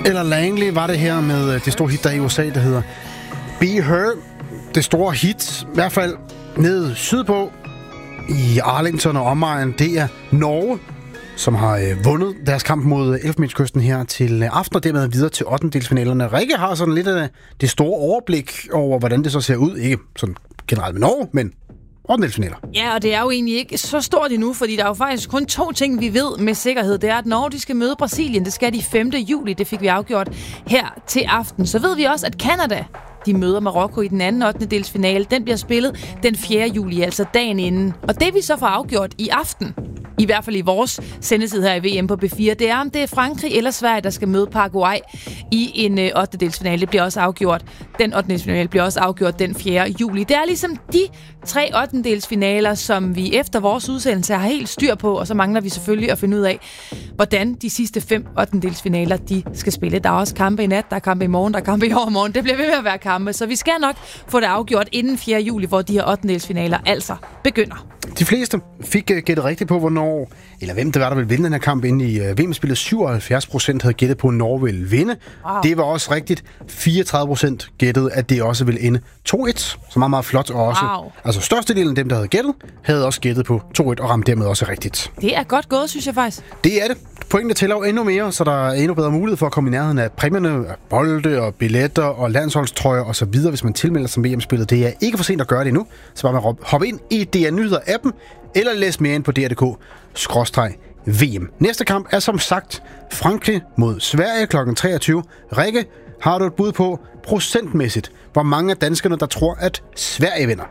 Eller Langley var det her med det store hit, der i USA, der hedder Be Her. Det store hit, i hvert fald nede sydpå i Arlington og omegn, det er Norge, som har vundet deres kamp mod Elfenbenskysten her til aften, og dermed videre til 8-delsfinalerne. Rikke har sådan lidt af det store overblik over, hvordan det så ser ud. Ikke sådan generelt med Norge, men 8-delsfinaler. Ja, og det er jo egentlig ikke så stort endnu, fordi der er jo faktisk kun 2 ting, vi ved med sikkerhed. Det er, at Norge skal møde Brasilien. Det skal de 5. juli. Det fik vi afgjort her til aften. Så ved vi også, at Canada, de møder Marokko i den anden 8-delsfinale. Den bliver spillet den 4. juli, altså dagen inden. Og det vi så får afgjort i aften, i hvert fald i vores sendetid her i VM på B4, det er, om det er Frankrig eller Sverige, der skal møde Paraguay i en 8-delsfinale. Det bliver også afgjort. Den 8-delsfinale bliver også afgjort den 4. juli. Det er ligesom de 3 8-delsfinaler, som vi efter vores udsendelse har helt styr på, og så mangler vi selvfølgelig at finde ud af, hvordan de sidste 5 8-delsfinaler, de skal spille. Der er også kampe i nat, der er kampe i morgen, der er kampe i overmorgen. Det bliver ved med at være kampe, så vi skal nok få det afgjort inden 4. juli, hvor de her 8-delsfinaler altså begynder. De fleste fik gættet rigtigt på, hvornår, eller hvem det var, der ville vinde den her kamp inde i VM-spillet. 77% havde gættet på, at Norge ville vinde. Wow. Det var også rigtigt. 34% gættede, at det også ville ende 2-1. Så meget, meget flot også. Wow. Altså størstedelen af dem, der havde gættet, havde også gættet på 2-1 og ramte dermed også rigtigt. Det er godt gået, synes jeg faktisk. Det er det. Pointene tæller jo endnu mere, så der er endnu bedre mulighed for at komme i nærheden af præmierne, af bolde og billetter og landsholdstrøjer og så videre, hvis man tilmelder sig VM-spillet. Det er ikke for sent at gøre det endnu, så bare man hoppe ind i DR Nyheder-appen, eller læs mere ind på dr.dk/VM. Næste kamp er som sagt Frankrig mod Sverige kl. 23. Rikke, har du et bud på procentmæssigt, hvor mange af danskerne, der tror, at Sverige vinder?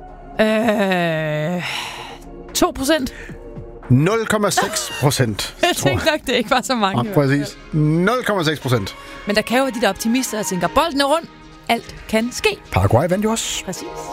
2%. 0,6%. Jeg tænkte nok, det ikke var så mange. Ja, præcis. 0,6%. Men der kan jo være de der optimister, der tænker, bolden er rundt. Alt kan ske. Paraguay vandt jo også. Præcis.